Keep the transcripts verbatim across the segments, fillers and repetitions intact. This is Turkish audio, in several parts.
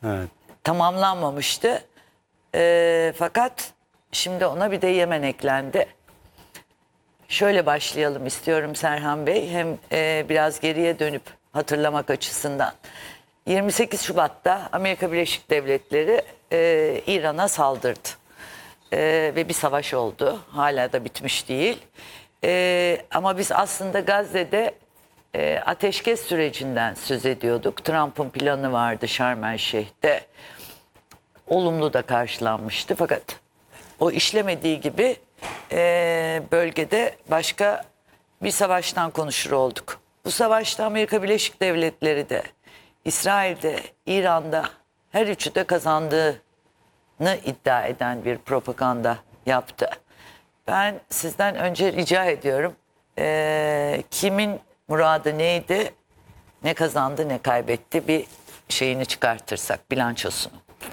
Evet. Tamamlanmamıştı. E, fakat şimdi ona bir de Yemen eklendi. Şöyle başlayalım istiyorum Serhan Bey. Hem e, biraz geriye dönüp hatırlamak açısından. yirmi sekiz Şubat'ta Amerika Birleşik Devletleri e, İran'a saldırdı. E, ve bir savaş oldu. Hala da bitmiş değil. E, ama biz aslında Gazze'de e, ateşkes sürecinden söz ediyorduk. Trump'ın planı vardı Şarm El Şeyh'te. Olumlu da karşılanmıştı. Fakat o işlemediği gibi e, bölgede başka bir savaştan konuşur olduk. Bu savaşta Amerika Birleşik Devletleri de, İsrail'de, İran'da her üçü de kazandığını iddia eden bir propaganda yaptı. Ben sizden önce rica ediyorum, e, kimin muradı neydi, ne kazandı ne kaybetti bir şeyini çıkartırsak, bilançosunu.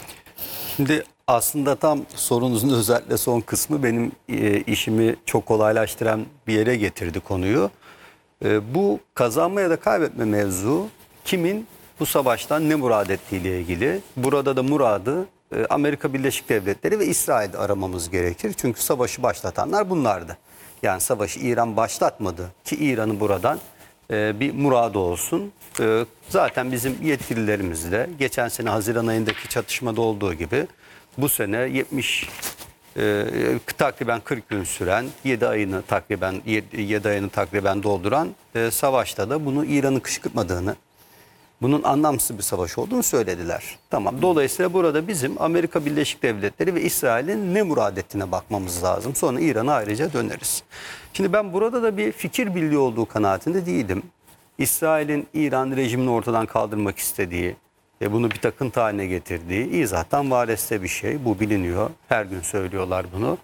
Şimdi aslında tam sorunuzun özellikle son kısmı benim e, işimi çok kolaylaştıran bir yere getirdi konuyu. E, bu kazanma ya da kaybetme mevzu kimin bu savaştan ne murad ettiğiyle ilgili. Burada da muradı e, Amerika Birleşik Devletleri ve İsrail'de aramamız gerekir. Çünkü savaşı başlatanlar bunlardı. Yani savaşı İran başlatmadı ki İran'ın buradan e, bir muradı olsun. E, zaten bizim yetkililerimiz de geçen sene Haziran ayındaki çatışmada olduğu gibi bu sene yetmiş e, takriben kırk gün süren yedi ayını takriben yedi ayını takriben dolduran e, savaşta da bunu İran'ın kışkırtmadığını, bunun anlamsız bir savaş olduğunu söylediler. Tamam. Dolayısıyla burada bizim Amerika Birleşik Devletleri ve İsrail'in ne murad ettiğine bakmamız lazım. Sonra İran'a ayrıca döneriz. Şimdi ben burada da bir fikir birliği olduğu kanaatinde değilim. İsrail'in İran rejimini ortadan kaldırmak istediği ve bunu bir takıntı haline getirdiği izahtan vareste bir şey. Bu biliniyor. Her gün söylüyorlar bunu.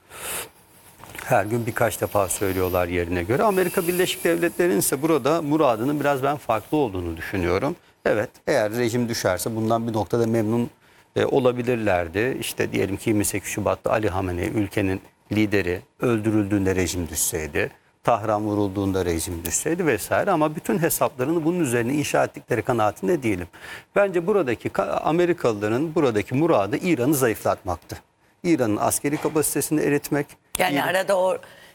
Her gün birkaç defa söylüyorlar yerine göre. Amerika Birleşik Devletleri'nin ise burada muradının biraz ben farklı olduğunu düşünüyorum. Evet, eğer rejim düşerse bundan bir noktada memnun e, olabilirlerdi. İşte diyelim ki yirmi sekiz Şubat'ta Ali Hamenei ülkenin lideri öldürüldüğünde rejim düşseydi, Tahran vurulduğunda rejim düşseydi vesaire, ama bütün hesaplarını bunun üzerine inşa ettikleri kanaatinde değilim. Bence buradaki Amerikalıların buradaki muradı İran'ı zayıflatmaktı. İran'ın askeri kapasitesini eritmek. Yani İran... arada o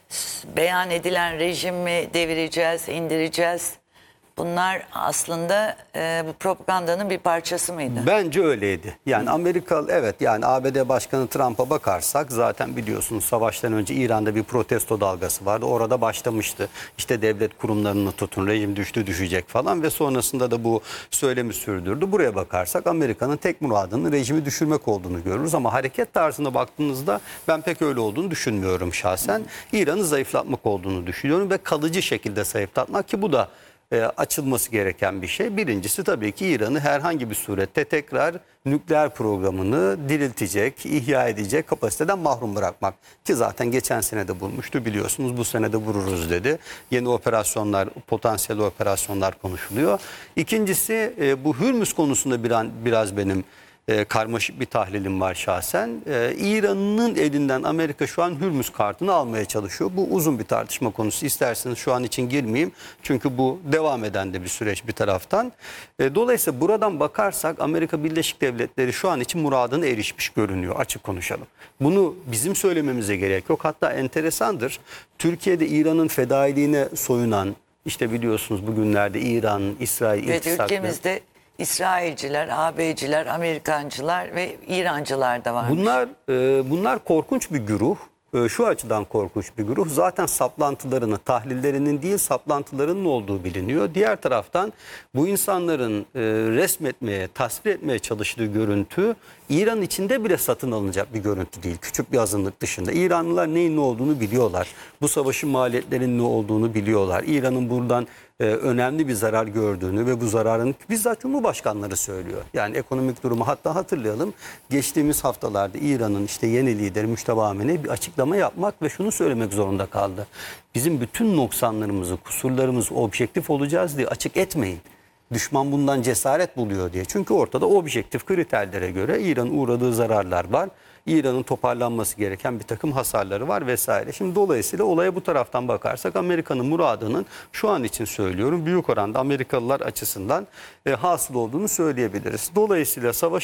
beyan edilen rejimi devireceğiz, indireceğiz. Bunlar aslında e, bu propagandanın bir parçası mıydı? Bence öyleydi. Yani Amerika, evet, yani A B D Başkanı Trump'a bakarsak zaten biliyorsunuz savaştan önce İran'da bir protesto dalgası vardı. Orada başlamıştı. İşte devlet kurumlarını tutun, rejim düştü düşecek falan ve sonrasında da bu söylemi sürdürdü. Buraya bakarsak Amerika'nın tek muradının rejimi düşürmek olduğunu görürüz, ama hareket tarzına baktığınızda ben pek öyle olduğunu düşünmüyorum şahsen. İran'ı zayıflatmak olduğunu düşünüyorum ve kalıcı şekilde zayıflatmak, ki bu da E, açılması gereken bir şey. Birincisi tabii ki İran'ı herhangi bir surette tekrar nükleer programını diriltecek, ihya edecek kapasiteden mahrum bırakmak. Ki zaten geçen sene de bulmuştu biliyorsunuz, bu sene de vururuz dedi. Yeni operasyonlar, potansiyel operasyonlar konuşuluyor. İkincisi e, bu Hürmüz konusunda biraz, biraz benim E, karmaşık bir tahlilim var şahsen. E, İran'ın elinden Amerika şu an Hürmüz kartını almaya çalışıyor. Bu uzun bir tartışma konusu. İsterseniz şu an için girmeyeyim. Çünkü bu devam eden de bir süreç bir taraftan. E, dolayısıyla buradan bakarsak Amerika Birleşik Devletleri şu an için muradına erişmiş görünüyor. Açık konuşalım. Bunu bizim söylememize gerek yok. Hatta enteresandır. Türkiye'de İran'ın fedailiğine soyunan, işte biliyorsunuz bugünlerde İran, İsrail evet, iltisaklı... ülkemizde İsrailciler, A B'ciler, Amerikancılar ve İrancılar da var. Bunlar e, bunlar korkunç bir güruh. E, şu açıdan korkunç bir güruh. Zaten saplantılarını, tahlillerinin değil saplantılarının olduğu biliniyor. Diğer taraftan bu insanların e, resmetmeye, tasvir etmeye çalıştığı görüntü İran içinde bile satın alınacak bir görüntü değil. Küçük bir azınlık dışında. İranlılar neyin ne olduğunu biliyorlar. Bu savaşın maliyetlerinin ne olduğunu biliyorlar. İran'ın buradan e, önemli bir zarar gördüğünü ve bu zararın bizzat Cumhurbaşkanları söylüyor. Yani ekonomik durumu, hatta hatırlayalım, geçtiğimiz haftalarda İran'ın işte yeni lideri Müşteba Hamenei bir açıklama yapmak ve şunu söylemek zorunda kaldı. Bizim bütün noksanlarımızı, kusurlarımızı objektif olacağız diye açık etmeyin. Düşman bundan cesaret buluyor diye. Çünkü ortada objektif kriterlere göre İran'ın uğradığı zararlar var. İran'ın toparlanması gereken bir takım hasarları var vesaire. Şimdi dolayısıyla olaya bu taraftan bakarsak Amerika'nın muradının şu an için söylüyorum büyük oranda Amerikalılar açısından e, hasıl olduğunu söyleyebiliriz. Dolayısıyla savaş